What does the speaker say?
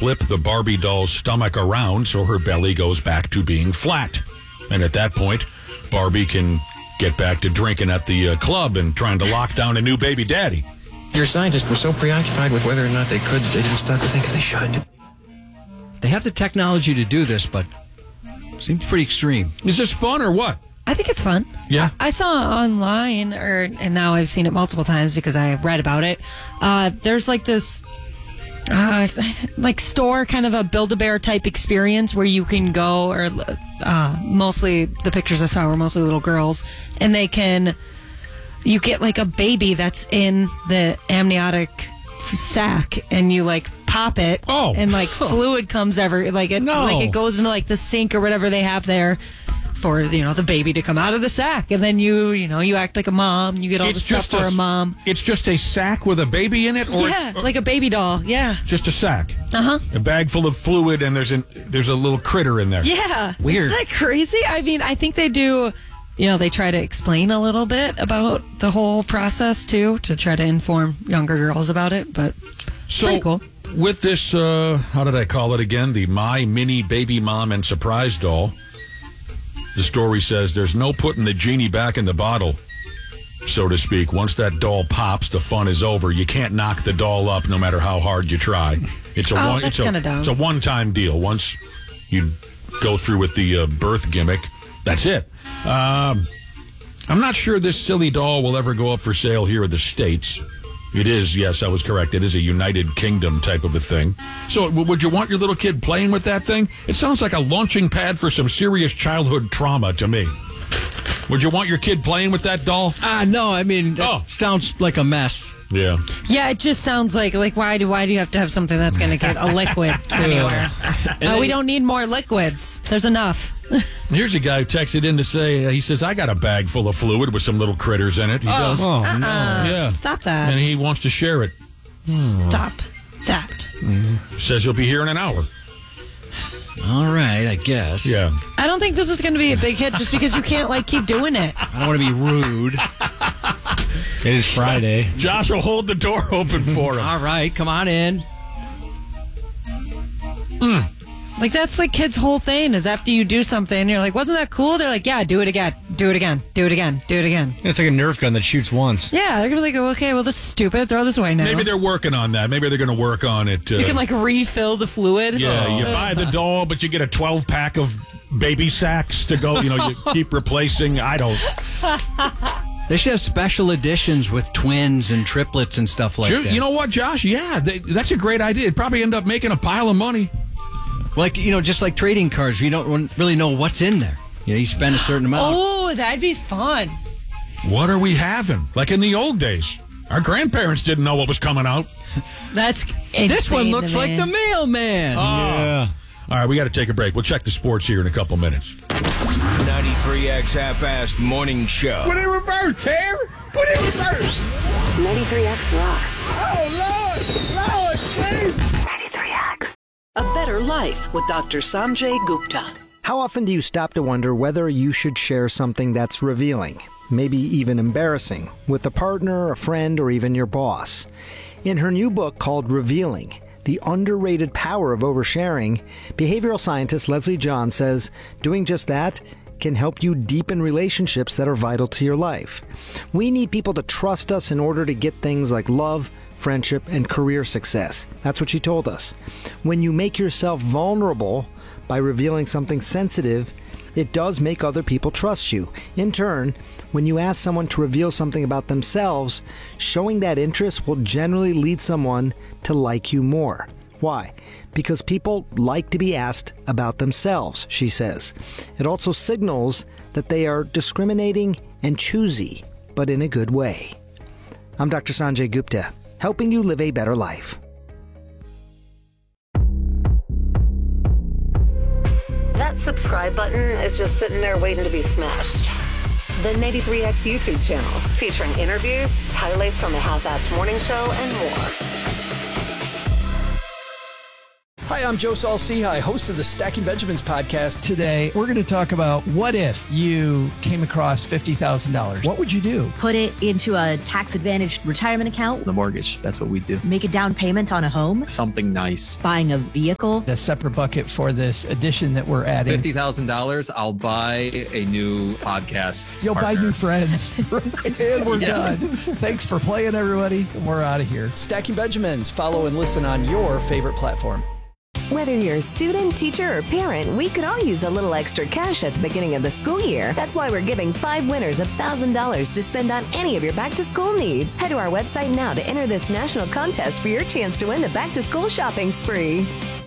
flip the Barbie doll's stomach around so her belly goes back to being flat. And at that point, Barbie can get back to drinking at the club and trying to lock down a new baby daddy. Your scientists were so preoccupied with whether or not they could that they didn't stop to think if they should. They have the technology to do this, but seems pretty extreme. Is this fun or what? I think it's fun. Yeah. I saw online, and now I've seen it multiple times because I read about it. There's like this, like store, kind of a Build-A-Bear type experience where you can go, or mostly the pictures I saw were mostly little girls, and you get like a baby that's in the amniotic sac, and you like pop it, and like fluid comes like it goes into like the sink or whatever they have there for the baby to come out of the sack, and then you act like a mom. You get all the stuff for a mom. It's just a sack with a baby in it, or like a baby doll. Yeah, just a sack. A bag full of fluid, and there's a little critter in there. Yeah, weird. Isn't that crazy? I mean, I think they do. They try to explain a little bit about the whole process too, to try to inform younger girls about it. But pretty cool. With this, how did I call it again? The My Mini Baby Mom and Surprise Doll. The story says there's no putting the genie back in the bottle, so to speak. Once that doll pops, the fun is over. You can't knock the doll up no matter how hard you try. It's a one-time deal. Once you go through with the birth gimmick, that's it. I'm not sure this silly doll will ever go up for sale here in the States. It is, yes, I was correct. It is a United Kingdom type of a thing. So would you want your little kid playing with that thing? It sounds like a launching pad for some serious childhood trauma to me. Would you want your kid playing with that doll? No, I mean, that sounds like a mess. Yeah. Yeah, it just sounds like why do you have to have something that's going to get a liquid anywhere? We don't need more liquids. There's enough. Here's a guy who texted in to say, he says, I got a bag full of fluid with some little critters in it. He does. Oh, no. Yeah. Stop that. And he wants to share it. Stop that. Says he'll be here in an hour. All right, I guess. Yeah. I don't think this is going to be a big hit just because you can't keep doing it. I don't want to be rude. It is Friday. Josh will hold the door open for him. All right, come on in. That's like kids' whole thing is after you do something, you're like, wasn't that cool? They're like, yeah, do it again. Do it again. Do it again. Do it again. It's like a Nerf gun that shoots once. Yeah, they're going to be like, okay, well, this is stupid. Throw this away now. Maybe they're working on that. Maybe they're going to work on it. You can refill the fluid. Yeah, you buy the doll, but you get a 12-pack of baby sacks to go. You keep replacing. I don't. They should have special editions with twins and triplets and stuff like that. You know what, Josh? Yeah, that's a great idea. It'd probably end up making a pile of money. Just like trading cards, you don't really know what's in there. You spend a certain amount. Oh, that'd be fun. What are we having? Like in the old days. Our grandparents didn't know what was coming out. That's insane. This one looks like the mailman. Oh. Yeah. All right, we got to take a break. We'll check the sports here in a couple minutes. 93X Half-Assed Morning Show. Put it in reverse, Terry. Put it in reverse. 93X rocks. Oh, Lord, please. 93X. A Better Life with Dr. Sanjay Gupta. How often do you stop to wonder whether you should share something that's revealing, maybe even embarrassing, with a partner, a friend, or even your boss? In her new book called Revealing, The Underrated Power of Oversharing, behavioral scientist Leslie John says doing just that can help you deepen relationships that are vital to your life. We need people to trust us in order to get things like love, friendship, and career success. That's what she told us. When you make yourself vulnerable by revealing something sensitive, it does make other people trust you. In turn, when you ask someone to reveal something about themselves, showing that interest will generally lead someone to like you more. Why? Because people like to be asked about themselves, she says. It also signals that they are discriminating and choosy, but in a good way. I'm Dr. Sanjay Gupta, helping you live a better life. That subscribe button is just sitting there waiting to be smashed. The 93X YouTube channel, featuring interviews, highlights from the Half-Assed Morning Show, and more. Hi, I'm Joe Saul-Sehy, host of the Stacking Benjamins podcast. Today, we're going to talk about what if you came across $50,000? What would you do? Put it into a tax-advantaged retirement account. The mortgage, that's what we do. Make a down payment on a home. Something nice. Buying a vehicle. A separate bucket for this addition that we're adding. $50,000, I'll buy a new podcast. You'll partner. buy new friends. And we're done. Thanks for playing, everybody. We're out of here. Stacking Benjamins. Follow and listen on your favorite platform. Whether you're a student, teacher, or parent, we could all use a little extra cash at the beginning of the school year. That's why we're giving 5 winners $1,000 to spend on any of your back-to-school needs. Head to our website now to enter this national contest for your chance to win the back-to-school shopping spree.